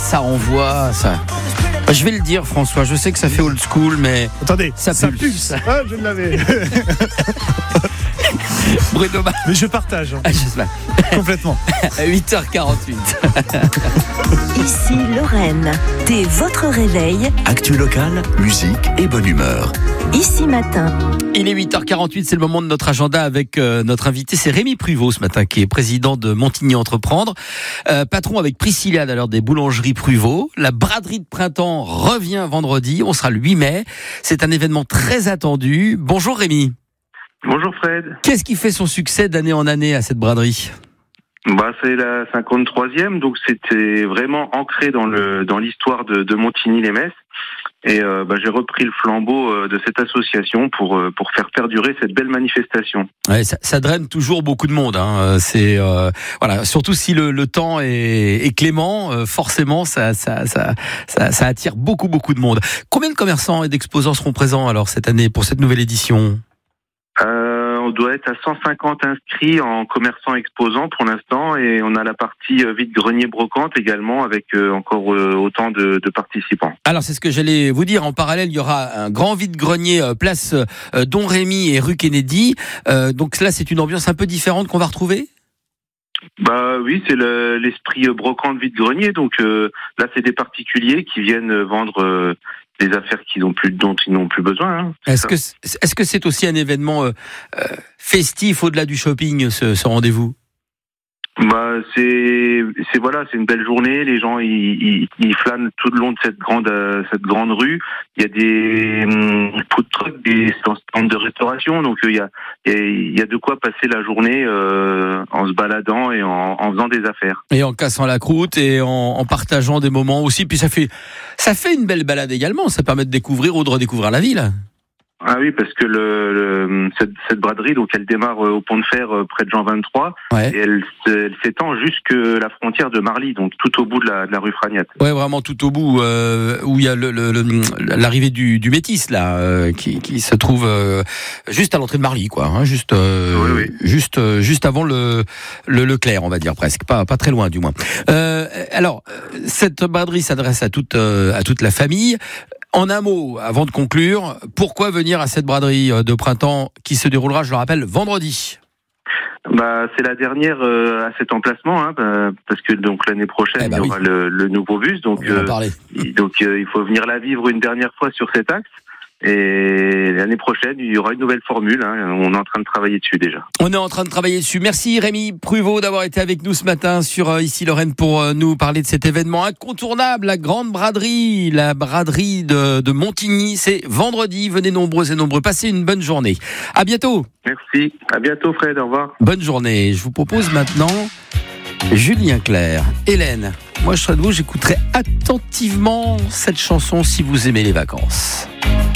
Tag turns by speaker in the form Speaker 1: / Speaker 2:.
Speaker 1: ça envoie, ça. Je vais le dire, François, je sais que ça fait old school, mais...
Speaker 2: Attendez,
Speaker 1: ça pulse.
Speaker 2: Ah, je l'avais.
Speaker 1: Bruno Mars.
Speaker 2: Mais je partage.
Speaker 1: Ah, j'espère.
Speaker 2: Complètement.
Speaker 1: 8h48.
Speaker 3: Ici Lorraine, dès votre réveil,
Speaker 4: Actu locale, musique et bonne humeur.
Speaker 3: Ici Matin.
Speaker 1: Il est 8h48, c'est le moment de notre agenda avec notre invité, c'est Rémi Pruvot ce matin, qui est président de Montigny Entreprendre, patron avec Priscilla d'ailleurs des boulangeries Pruvot. La braderie de printemps revient vendredi, on sera le 8 mai. C'est un événement très attendu. Bonjour Rémi.
Speaker 5: Bonjour Fred.
Speaker 1: Qu'est-ce qui fait son succès d'année en année à cette braderie ?
Speaker 5: C'est la 53e, donc c'était vraiment ancré dans l'histoire de Montigny-les-Metz. Et j'ai repris le flambeau de cette association pour faire perdurer cette belle manifestation.
Speaker 1: Ouais, ça draine toujours beaucoup de monde. Hein. C'est voilà, surtout si le temps est clément, forcément ça attire beaucoup de monde. Combien de commerçants et d'exposants seront présents alors cette année pour cette nouvelle édition ?
Speaker 5: On doit être à 150 inscrits en commerçants exposants pour l'instant, et on a la partie vide-grenier brocante également avec encore autant de participants.
Speaker 1: Alors c'est ce que j'allais vous dire, en parallèle il y aura un grand vide-grenier place Don Rémy et rue Kennedy, donc là c'est une ambiance un peu différente qu'on va retrouver ?
Speaker 5: Oui, c'est l'esprit brocante vide-grenier, donc là c'est des particuliers qui viennent vendre des affaires dont ils n'ont plus besoin. Hein.
Speaker 1: Est-ce que c'est aussi un événement festif au-delà du shopping, ce rendez-vous ?
Speaker 5: C'est une belle journée. Les gens ils flânent tout le long de cette grande rue. Il y a des food trucks, des stands de restauration. Donc il y a de quoi passer la journée en se baladant et en faisant des affaires. Et
Speaker 1: en cassant la croûte et en partageant des moments aussi. Puis ça fait une belle balade également. Ça permet de découvrir ou de redécouvrir la ville.
Speaker 5: Ah oui, parce que cette braderie, donc elle démarre au pont de fer près de Jean 23, ouais. Et elle s'étend jusque la frontière de Marly, donc tout au bout de la rue Fragnat. Ouais,
Speaker 1: vraiment tout au bout, où il y a l'arrivée du Métis là, qui se trouve juste à l'entrée de Marly, quoi, hein, juste avant le Leclerc, on va dire presque, pas très loin du moins. Alors, cette braderie s'adresse à toute la famille. En un mot, avant de conclure, pourquoi venir à cette braderie de printemps qui se déroulera, je le rappelle, vendredi ?
Speaker 5: C'est la dernière à cet emplacement, hein, parce que donc l'année prochaine il y aura le nouveau bus, donc il faut venir la vivre une dernière fois sur cet axe. Et l'année prochaine, il y aura une nouvelle formule. Hein. On est en train de travailler dessus déjà.
Speaker 1: On est en train de travailler dessus. Merci Rémi Pruvot d'avoir été avec nous ce matin sur Ici Lorraine pour nous parler de cet événement incontournable, la grande braderie, la braderie de Montigny. C'est vendredi. Venez nombreux et nombreux. Passez une bonne journée. À bientôt.
Speaker 5: Merci. À bientôt Fred. Au revoir.
Speaker 1: Bonne journée. Je vous propose maintenant Julien Clerc. Hélène, moi je serai de vous. J'écouterai attentivement cette chanson si vous aimez les vacances.